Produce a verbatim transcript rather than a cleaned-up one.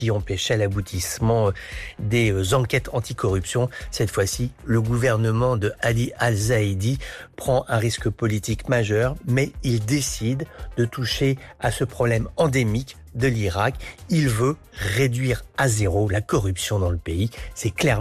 qui empêchait l'aboutissement des enquêtes anticorruption. Cette fois-ci, le gouvernement de Ali Al-Zaidi prend un risque politique majeur, mais il décide de toucher à ce problème endémique de l'Irak. Il veut réduire à zéro la corruption dans le pays. C'est clairement